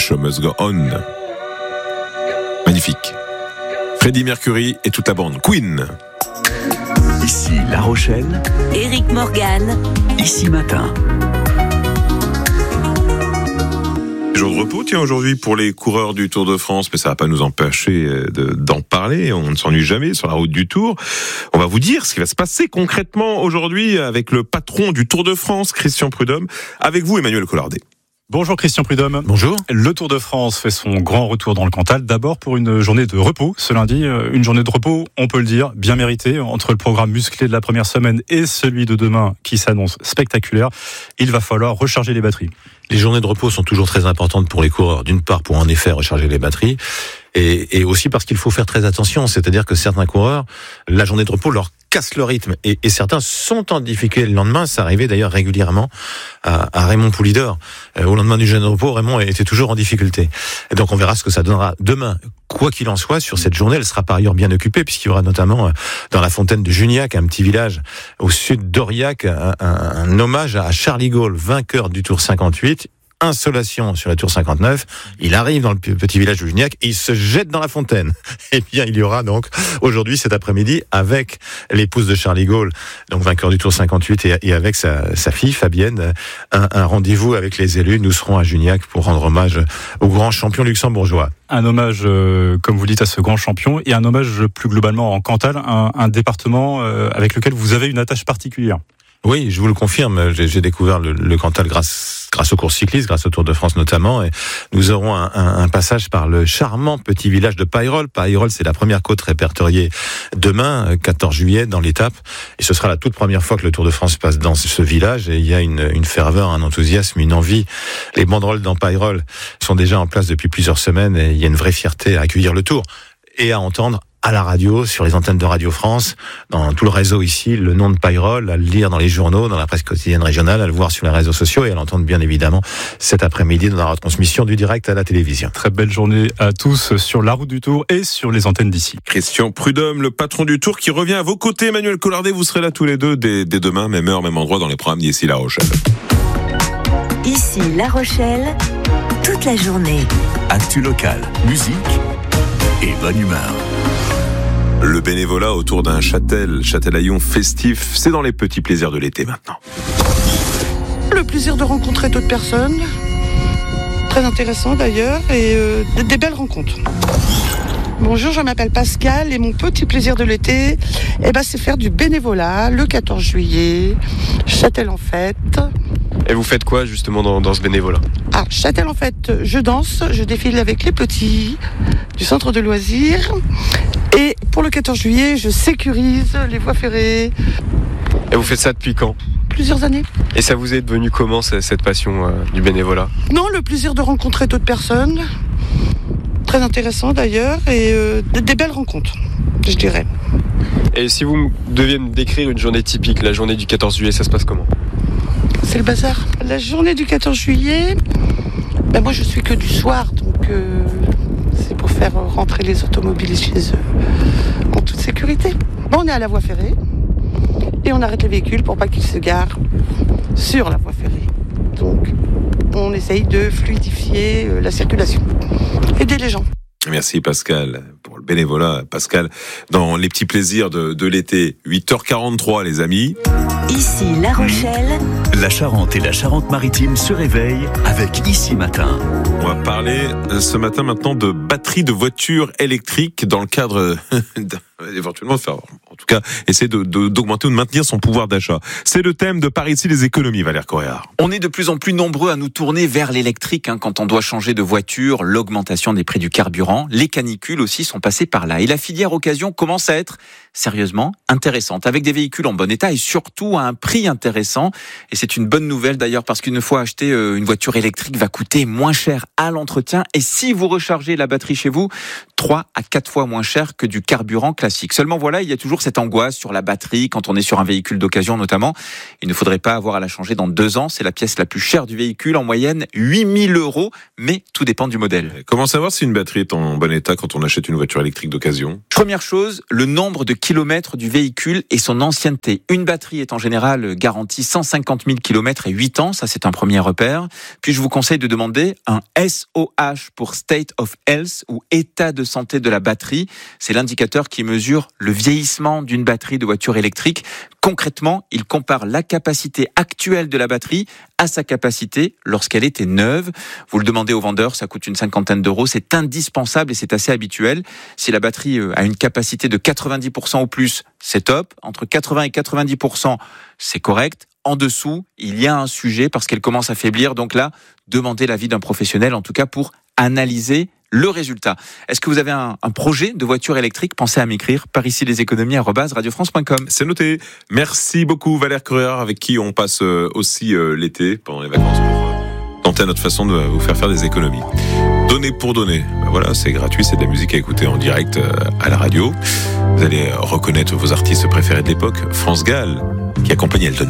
Show Must Go On. Magnifique. Freddie Mercury et toute la bande. Queen. Ici La Rochelle. Éric Morgan. Ici Matin. Jour de repos, tiens, aujourd'hui pour les coureurs du Tour de France, mais ça va pas nous empêcher d'en parler. On ne s'ennuie jamais sur la route du Tour. On va vous dire ce qui va se passer concrètement aujourd'hui avec le patron du Tour de France, Christian Prudhomme. Avec vous, Emmanuel Collardet. Bonjour Christian Prudhomme. Bonjour. Le Tour de France fait son grand retour dans le Cantal, d'abord pour une journée de repos ce lundi. Une journée de repos, on peut le dire, bien méritée. Entre le programme musclé de la première semaine et celui de demain qui s'annonce spectaculaire, il va falloir recharger les batteries. Les journées de repos sont toujours très importantes pour les coureurs. D'une part, pour en effet recharger les batteries, et aussi parce qu'il faut faire très attention. C'est-à-dire que certains coureurs, la journée de repos leur casse le rythme, et certains sont en difficulté le lendemain. Ça arrivait d'ailleurs régulièrement à Raymond Poulidor. Au lendemain du journée de repos, Raymond était toujours en difficulté. Et donc on verra ce que ça donnera demain. Quoi qu'il en soit, sur cette journée, elle sera par ailleurs bien occupée, puisqu'il y aura notamment dans la fontaine de Juniac, un petit village au sud d'Aurillac, un hommage à Charles de Gaulle, vainqueur du Tour 58. Insolation sur la Tour 59, il arrive dans le petit village de Juniac et il se jette dans la fontaine. Et bien il y aura donc aujourd'hui, cet après-midi, avec l'épouse de Charles de Gaulle, donc vainqueur du Tour 58, et avec sa fille Fabienne, un rendez-vous avec les élus. Nous serons à Juniac pour rendre hommage au grand champion luxembourgeois. Un hommage, comme vous dites, à ce grand champion, et un hommage plus globalement en Cantal, un département avec lequel vous avez une attache particulière. Oui, je vous le confirme, j'ai découvert le Cantal grâce aux courses cyclistes, grâce au Tour de France notamment, et nous aurons un passage par le charmant petit village de Paillerolle. Paillerolle, c'est la première côte répertoriée demain, 14 juillet, dans l'étape, et ce sera la toute première fois que le Tour de France passe dans ce village, et il y a une ferveur, un enthousiasme, une envie. Les banderoles dans Paillerolle sont déjà en place depuis plusieurs semaines, et il y a une vraie fierté à accueillir le Tour, et à entendre à la radio, sur les antennes de Radio France, dans tout le réseau ici, le nom de Paillerolle, à le lire dans les journaux, dans la presse quotidienne régionale, à le voir sur les réseaux sociaux, et à l'entendre bien évidemment cet après-midi dans la retransmission du direct à la télévision. Très belle journée à tous sur la route du Tour et sur les antennes d'ici. Christian Prudhomme, le patron du Tour, qui revient à vos côtés. Emmanuel Collardet, vous serez là tous les deux dès demain, même heure, même endroit, dans les programmes d'ici La Rochelle. Ici La Rochelle, toute la journée. Actu locale, musique et bonne humeur. Le bénévolat autour d'un châtelaillon festif, c'est dans les petits plaisirs de l'été maintenant. Le plaisir de rencontrer d'autres personnes, très intéressant d'ailleurs, et des belles rencontres. Bonjour, je m'appelle Pascal et mon petit plaisir de l'été, c'est faire du bénévolat le 14 juillet, Châtel en fête. Et vous faites quoi justement dans ce bénévolat ? Ah, Châtel en fête, je danse, je défile avec les petits du centre de loisirs. Et pour le 14 juillet, je sécurise les voies ferrées. Et vous faites ça depuis quand ? Plusieurs années. Et ça vous est devenu comment cette passion du bénévolat ? Non, le plaisir de rencontrer d'autres personnes, très intéressant d'ailleurs, et des belles rencontres, je dirais. Et si vous deviez me décrire une journée typique, la journée du 14 juillet, ça se passe comment ? C'est le bazar. La journée du 14 juillet, moi je suis que du soir, donc c'est pour faire rentrer les automobilistes chez eux en toute sécurité. On est à la voie ferrée et on arrête les véhicules pour pas qu'ils se garent sur la voie ferrée. Donc on essaye de fluidifier la circulation, aider les gens. Merci Pascal pour le bénévolat. Pascal, dans les petits plaisirs de l'été, 8h43 les amis. Ici La Rochelle. La Charente et la Charente-Maritime se réveillent avec Ici Matin. On va parler ce matin maintenant de batteries de voitures électriques dans le cadre éventuellement de faire, en tout cas, essayer d'augmenter ou de maintenir son pouvoir d'achat. C'est le thème de Par ici les économies, Valère Coréard. On est de plus en plus nombreux à nous tourner vers l'électrique quand on doit changer de voiture, l'augmentation des prix du carburant, les canicules aussi sont passées par là. Et la filière occasion commence à être sérieusement intéressante, avec des véhicules en bon état et surtout à un prix intéressant. Et c'est une bonne nouvelle d'ailleurs, parce qu'une fois acheté, une voiture électrique va coûter moins cher à l'entretien. Et si vous rechargez la batterie chez vous, 3 à 4 fois moins cher que du carburant classique. Seulement voilà, il y a toujours cette angoisse sur la batterie quand on est sur un véhicule d'occasion notamment. Il ne faudrait pas avoir à la changer dans 2 ans. C'est la pièce la plus chère du véhicule, en moyenne 8 000 €, mais tout dépend du modèle. Comment savoir si une batterie est en bon état quand on achète une voiture électrique d'occasion ? Première chose, le nombre de kilomètres du véhicule et son ancienneté. Une batterie est en général garantie 150 000 kilomètres et 8 ans, ça c'est un premier repère. Puis je vous conseille de demander un SOH pour State of Health ou état de santé de la batterie. C'est l'indicateur qui mesure le vieillissement d'une batterie de voiture électrique. Concrètement, il compare la capacité actuelle de la batterie à sa capacité lorsqu'elle était neuve. Vous le demandez au vendeur, ça coûte une 50aine d'euros. C'est indispensable et c'est assez habituel. Si la batterie a une capacité de 90% ou plus, c'est top. Entre 80 et 90%, c'est correct. En dessous, il y a un sujet parce qu'elle commence à faiblir. Donc là, demandez l'avis d'un professionnel, en tout cas pour analyser le résultat. Est-ce que vous avez un projet de voiture électrique? Pensez à m'écrire par ici leséconomies@radiofrance.com. C'est noté. Merci beaucoup Valère Coureur, avec qui on passe aussi l'été pendant les vacances pour tenter à notre façon de vous faire des économies. Donner pour donner. Ben voilà, c'est gratuit, c'est de la musique à écouter en direct à la radio. Vous allez reconnaître vos artistes préférés de l'époque. France Gall, qui accompagnait Elton